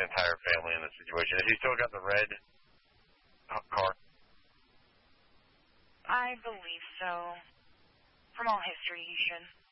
entire family in this situation. Has he still got the red car? I believe so. From all history, he should.